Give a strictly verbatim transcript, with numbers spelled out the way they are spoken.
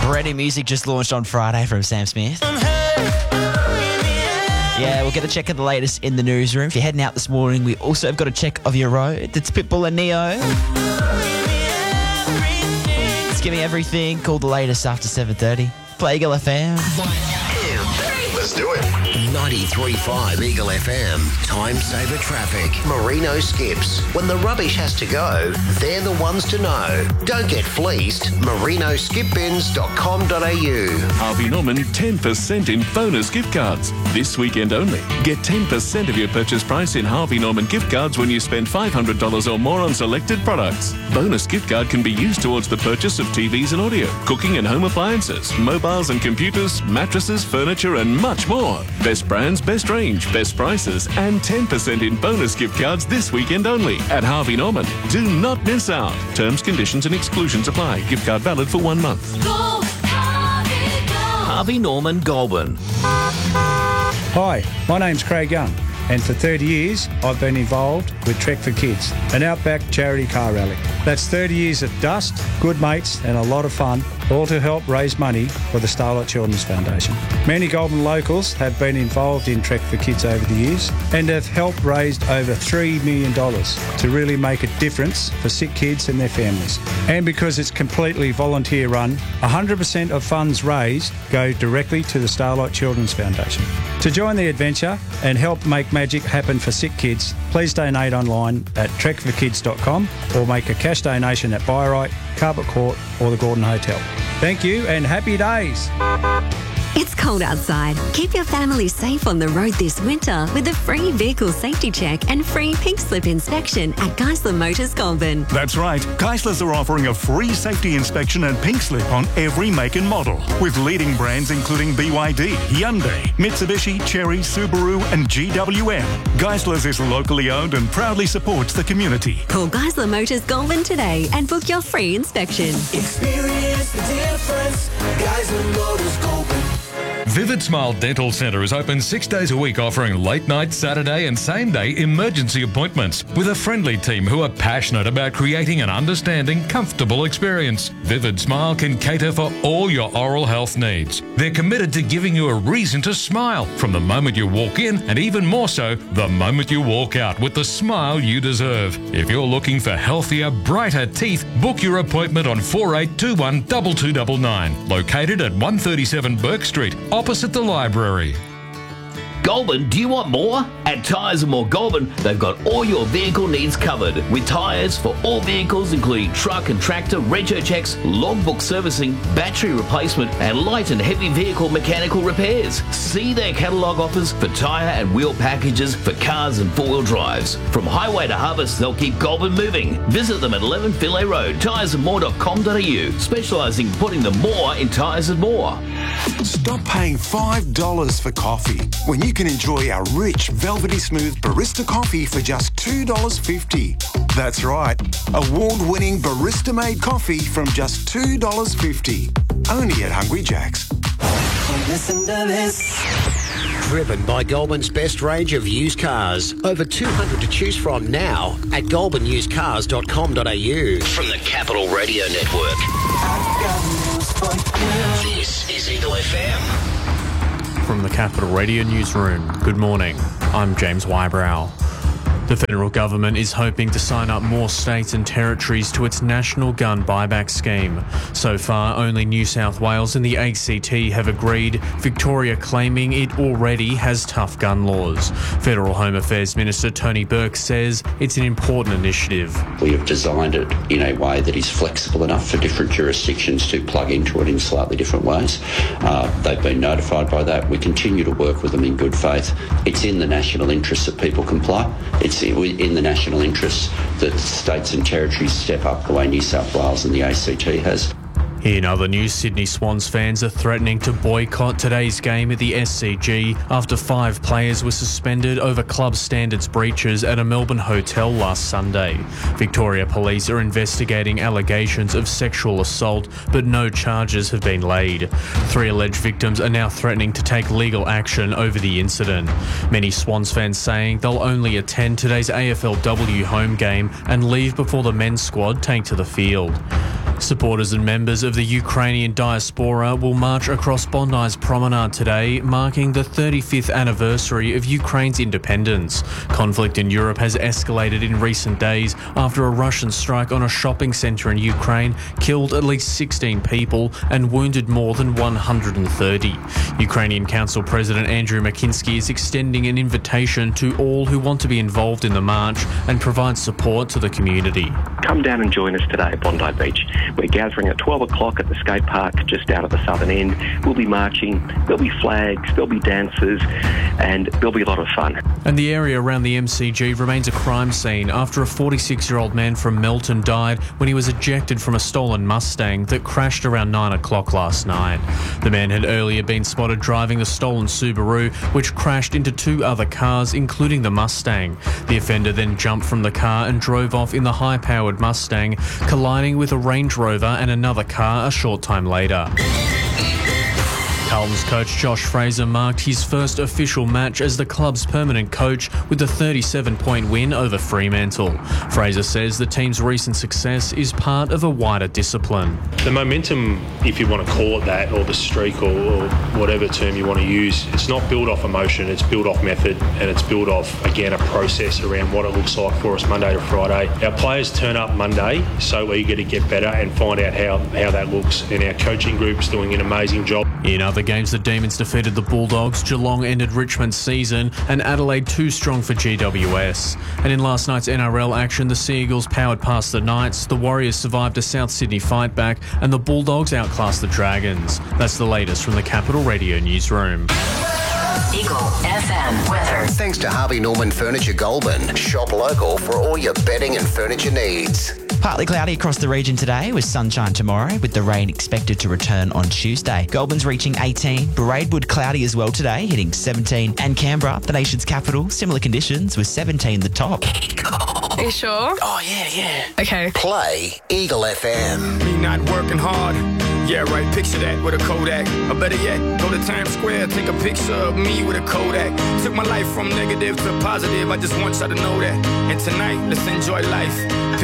Brand new music just launched on Friday from Sam Smith. Yeah, we'll get a check of the latest in the newsroom. If you're heading out this morning, we also have got a check of your road. It's Pitbull and Neo. It's Give Me Everything, called the latest after seven thirty. Play Eagle F M. Let's do it. ninety-three point five Eagle F M. Time saver traffic. Merino Skips. When the rubbish has to go, they're the ones to know. Don't get fleeced. merino skip bins dot com dot a u. Harvey Norman ten percent in bonus gift cards. This weekend only. Get ten percent of your purchase price in Harvey Norman gift cards when you spend five hundred dollars or more on selected products. Bonus gift card can be used towards the purchase of T Vs and audio, cooking and home appliances, mobiles and computers, mattresses, furniture and much more. Best brands, best range, best prices and ten percent in bonus gift cards this weekend only at Harvey Norman. Do not miss out. Terms, conditions and exclusions apply. Gift card valid for one month. Go, Harvey, go. Harvey Norman Goulburn. Hi, my name's Craig Young, and for thirty years I've been involved with Trek for Kids, an outback charity car rally. That's thirty years of dust, good mates and a lot of fun, all to help raise money for the Starlight Children's Foundation. Many Goulburn locals have been involved in Trek for Kids over the years and have helped raise over three million dollars to really make a difference for sick kids and their families. And because it's completely volunteer run, one hundred percent of funds raised go directly to the Starlight Children's Foundation. To join the adventure and help make magic happen for sick kids, please donate online at trek for kids dot com or make a cash donation at Byright, Carpet Court or the Gordon Hotel. Thank you and happy days. It's cold outside. Keep your family safe on the road this winter with a free vehicle safety check and free pink slip inspection at Geisler Motors Goulburn. That's right. Geislers are offering a free safety inspection and pink slip on every make and model, with leading brands including B Y D, Hyundai, Mitsubishi, Chery, Subaru and G W M. Geislers is locally owned and proudly supports the community. Call Geisler Motors Goulburn today and book your free inspection. Experience the difference. Geisler Motors Goulburn. Vivid Smile Dental Centre is open six days a week, offering late night, Saturday and same day emergency appointments with a friendly team who are passionate about creating an understanding, comfortable experience. Vivid Smile can cater for all your oral health needs. They're committed to giving you a reason to smile from the moment you walk in and even more so the moment you walk out with the smile you deserve. If you're looking for healthier, brighter teeth, book your appointment on four eight two one, two two nine nine, located at one thirty-seven Burke Street, opposite the library. Goulburn, do you want more? At Tyres and More Goulburn, they've got all your vehicle needs covered with tyres for all vehicles including truck and tractor, rego checks, logbook servicing, battery replacement and light and heavy vehicle mechanical repairs. See their catalogue offers for tyre and wheel packages for cars and four-wheel drives. From highway to harvest, they'll keep Goulburn moving. Visit them at eleven Fillet Road, tyres and more dot com dot a u, specialising in putting the more in Tyres and More. Stop paying five dollars for coffee when you can enjoy our rich, velvety smooth barista coffee for just two dollars fifty. That's right, award-winning barista-made coffee from just two dollars fifty. Only at Hungry Jack's. Listen to this. Driven by Goulburn's best range of used cars. Over two hundred to choose from now at goulburn used cars dot com dot a u. From the Capital Radio Network. This is Eagle F M. From the Capital Radio Newsroom, good morning. I'm James Wybrow. The federal government is hoping to sign up more states and territories to its national gun buyback scheme. So far, only New South Wales and the A C T have agreed, Victoria claiming it already has tough gun laws. Federal Home Affairs Minister Tony Burke says it's an important initiative. We have designed it in a way that is flexible enough for different jurisdictions to plug into it in slightly different ways. Uh, they've been notified by that. We continue to work with them in good faith. It's in the national interest that people comply. It's in the national interest that states and territories step up the way New South Wales and the A C T has. In other news, Sydney Swans fans are threatening to boycott today's game at the S C G after five players were suspended over club standards breaches at a Melbourne hotel last Sunday. Victoria Police are investigating allegations of sexual assault, but no charges have been laid. Three alleged victims are now threatening to take legal action over the incident. Many Swans fans saying they'll only attend today's A F L W home game and leave before the men's squad take to the field. Supporters and members of the Ukrainian diaspora will march across Bondi's promenade today, marking the thirty-fifth anniversary of Ukraine's independence. Conflict in Europe has escalated in recent days after a Russian strike on a shopping centre in Ukraine killed at least sixteen people and wounded more than one hundred thirty. Ukrainian Council President Andrew Makinsky is extending an invitation to all who want to be involved in the march and provide support to the community. Come down and join us today at Bondi Beach. We're gathering at twelve o'clock at the skate park just out of the southern end. We'll be marching, there'll be flags, there'll be dancers, and there'll be a lot of fun. And the area around the M C G remains a crime scene after a forty-six-year-old man from Melton died when he was ejected from a stolen Mustang that crashed around nine o'clock last night. The man had earlier been spotted driving the stolen Subaru, which crashed into two other cars, including the Mustang. The offender then jumped from the car and drove off in the high-powered Mustang, colliding with a Range Rover and another car a short time later. Carlton's coach Josh Fraser marked his first official match as the club's permanent coach with a thirty-seven point win over Fremantle. Fraser says the team's recent success is part of a wider discipline. The momentum, if you want to call it that, or the streak, or, or whatever term you want to use, it's not built off emotion, it's built off method, and it's built off, again, a process around what it looks like for us Monday to Friday. Our players turn up Monday so eager to get better and find out how, how that looks, and our coaching group's doing an amazing job. In other games, the Demons defeated the Bulldogs, Geelong ended Richmond's season, and Adelaide too strong for G W S. And in last night's N R L action, the Sea Eagles powered past the Knights, the Warriors survived a South Sydney fight back, and the Bulldogs outclassed the Dragons. That's the latest from the Capital Radio newsroom. Eagle F M weather. Thanks to Harvey Norman Furniture Goulburn. Shop local for all your bedding and furniture needs. Partly cloudy across the region today with sunshine tomorrow, with the rain expected to return on Tuesday. Goulburn's reaching eighteen, Braidwood cloudy as well today, hitting seventeen, and Canberra, the nation's capital, similar conditions with seventeen the top. Are you sure? Oh, yeah, yeah. Okay. Play Eagle F M. Me not working hard. Yeah, right, picture that with a Kodak. Or better yet, go to Times Square, take a picture of me with a Kodak. Took my life from negative to positive, I just want y'all to know that. And tonight, let's enjoy life.